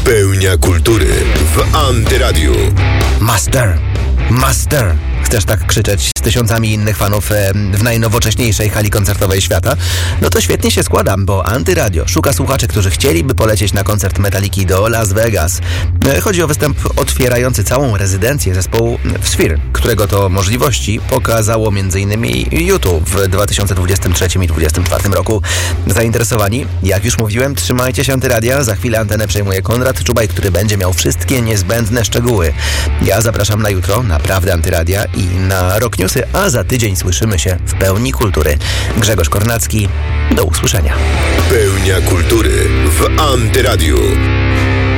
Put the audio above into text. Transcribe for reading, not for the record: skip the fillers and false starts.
Pełnia kultury w Antyradiu. Master! Chcesz tak krzyczeć z tysiącami innych fanów w najnowocześniejszej hali koncertowej świata? No to świetnie się składa, bo Antyradio szuka słuchaczy, którzy chcieliby polecieć na koncert Metalliki do Las Vegas. Chodzi o występ otwierający całą rezydencję zespołu Sphere, którego to możliwości pokazało m.in. YouTube w 2023 i 2024 roku. Zainteresowani? Jak już mówiłem, trzymajcie się Antyradia. Za chwilę antenę przejmuje Konrad Czubaj, który będzie miał wszystkie niezbędne szczegóły. Ja zapraszam na jutro, naprawdę Antyradia i na Rock Newsy, a za tydzień słyszymy się w Pełni Kultury. Grzegorz Kornacki, do usłyszenia. Pełnia kultury w Antyradiu.